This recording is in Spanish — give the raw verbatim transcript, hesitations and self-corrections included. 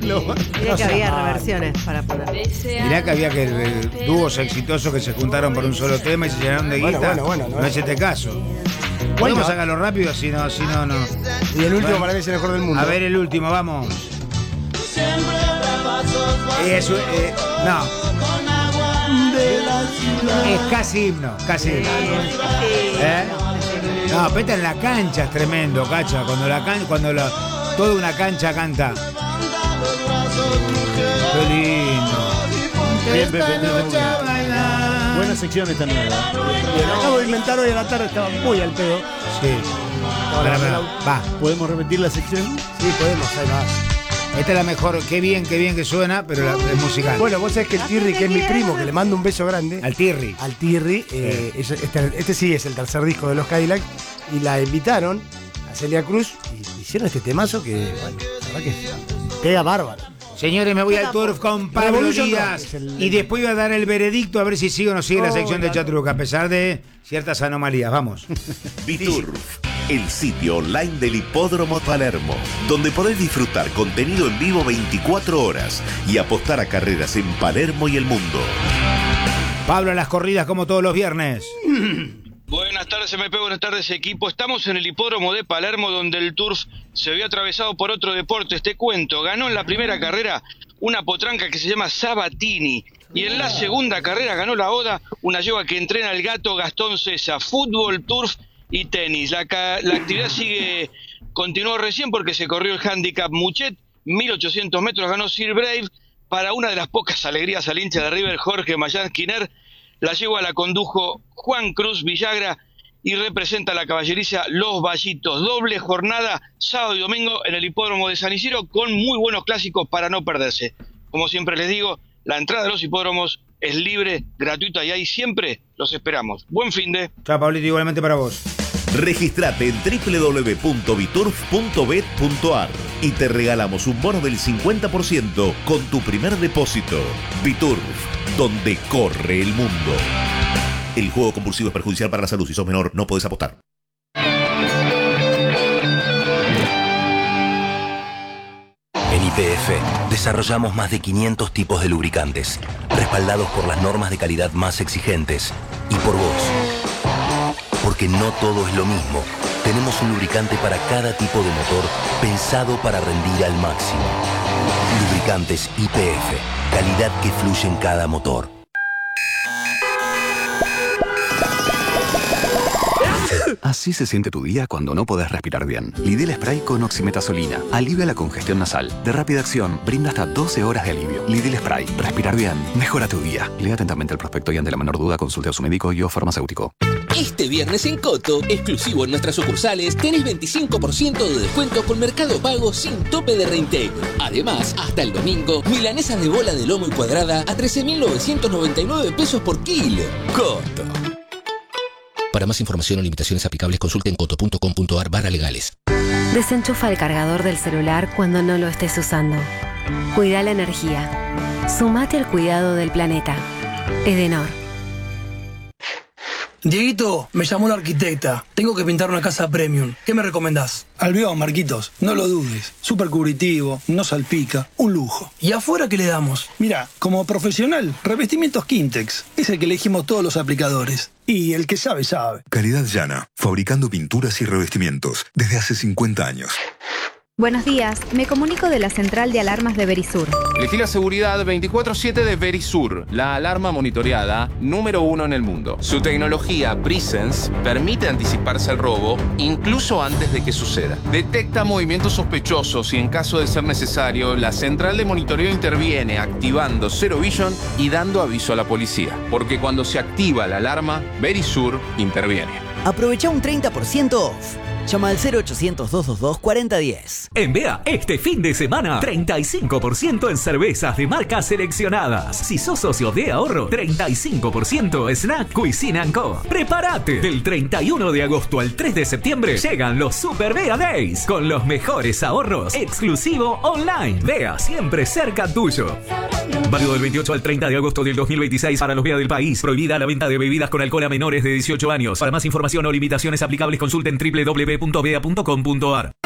Mirá que había reversiones para poner. Mirá que había que eh, dúos exitosos que se juntaron por un solo tema y se llenaron de guita. Bueno, bueno, bueno, no es este caso. Podemos Bueno. sacarlo rápido, si no, si no, no. Y el último Bueno. para mí es el mejor del mundo. A ver el último, vamos. Es, eh, no. Es casi himno, casi himno. ¿Eh? No, Peta en la cancha es tremendo, cacha. Cuando la can cuando la, toda una cancha canta. Qué lindo. Bien, Pepe, buena sección esta nueva. Bien, acabo de inventar hoy a la tarde, estaba muy al pedo. Sí. Ahora, Pará, pará, va. ¿Podemos repetir la sección? Sí, podemos, ahí va. Esta es la mejor. Qué bien, qué bien que suena, pero la, es musical. Bueno, vos sabés que el Tirri, que es mi primo, que le mando un beso grande. Al Tirri. Al Tirri, eh, es- este, este sí es el tercer disco de los Cadillac. Y la invitaron a Celia Cruz y hicieron este temazo que, bueno, la verdad que pega bárbaro. Señores, me voy al turf con Pablo Revolution Díaz. Rock es el- Y después voy a dar el veredicto a ver si sigue o no sigue la Oh, sección de la- Chatruca, a pesar de ciertas anomalías. Vamos. Biturf, el sitio online del Hipódromo Palermo, donde podés disfrutar contenido en vivo veinticuatro horas y apostar a carreras en Palermo y el mundo. Pablo, a las corridas como todos los viernes. Buenas tardes, M P, buenas tardes, equipo. Estamos en el hipódromo de Palermo, donde el Turf se vio atravesado por otro deporte. Te cuento, ganó en la primera carrera una potranca que se llama Sabatini. Y en la segunda carrera ganó la Oda, una yegua que entrena el gato Gastón César. Fútbol, turf y tenis. La, ca- la actividad sigue, continuó recién porque se corrió el handicap Muchet. mil ochocientos metros ganó Sir Brave. Para una de las pocas alegrías al hincha de River, Jorge Mayán Skinner. La yegua la condujo Juan Cruz Villagra y representa a la caballeriza Los Vallitos. Doble jornada, sábado y domingo en el hipódromo de San Isidro con muy buenos clásicos para no perderse. Como siempre les digo, la entrada de los hipódromos es libre, gratuita y ahí siempre los esperamos. Buen fin de... Chao, Pablito, igualmente para vos. Registrate en doble u doble u doble u punto biturf punto bet punto ar y te regalamos un bono del cincuenta por ciento con tu primer depósito. Biturf, donde corre el mundo. El juego compulsivo es perjudicial para la salud. Si sos menor, no podés apostar. En Y P F desarrollamos más de quinientos tipos de lubricantes, respaldados por las normas de calidad más exigentes y por vos. Porque no todo es lo mismo. Tenemos un lubricante para cada tipo de motor pensado para rendir al máximo. Lubricantes Y P F, calidad que fluye en cada motor. Así se siente tu día cuando no podés respirar bien. Lidl Spray con oximetazolina. Alivia la congestión nasal. De rápida acción, brinda hasta doce horas de alivio. Lidl Spray. Respirar bien. Mejora tu día. Lea atentamente el prospecto y ante la menor duda consulte a su médico y o farmacéutico. Este viernes en Coto, exclusivo en nuestras sucursales, tenés veinticinco por ciento de descuento con Mercado Pago sin tope de reintegro. Además, hasta el domingo, milanesas de bola de lomo y cuadrada a trece mil novecientos noventa y nueve pesos por kilo. Coto. Para más información o limitaciones aplicables, consulte en coto punto com punto ar barra legales. Desenchufa el cargador del celular cuando no lo estés usando. Cuida la energía. Sumate al cuidado del planeta. Edenor. Dieguito, me llamó la arquitecta. Tengo que pintar una casa premium. ¿Qué me recomendás? Albión, Marquitos. No lo dudes. Súper cubritivo, no salpica. Un lujo. ¿Y afuera qué le damos? Mira, como profesional, revestimientos Quintex. Es el que elegimos todos los aplicadores. Y el que sabe, sabe. Calidad llana, fabricando pinturas y revestimientos desde hace cincuenta años. Buenos días, me comunico de la central de alarmas de Verisur. Elegí la seguridad veinticuatro siete de Verisur, la alarma monitoreada número uno en el mundo. Su tecnología Presence permite anticiparse al robo incluso antes de que suceda. Detecta movimientos sospechosos y en caso de ser necesario, la central de monitoreo interviene activando Zero Vision y dando aviso a la policía. Porque cuando se activa la alarma, Verisur interviene. Aprovecha un treinta por ciento off. Llama al cero ochocientos, doscientos veintidós, cuarenta diez. En B E A, este fin de semana, treinta y cinco por ciento en cervezas de marcas seleccionadas. Si sos socio de ahorro, treinta y cinco por ciento Snack Cuisine and Co. Prepárate. Del treinta y uno de agosto al tres de septiembre llegan los Super B E A Days con los mejores ahorros. Exclusivo online. B E A, siempre cerca tuyo. Válido del veintiocho al treinta de agosto del dos mil veintiséis para los B E A del país. Prohibida la venta de bebidas con alcohol a menores de dieciocho años. Para más información o limitaciones aplicables, consulten doble u doble u doble u punto b e a punto com punto ar.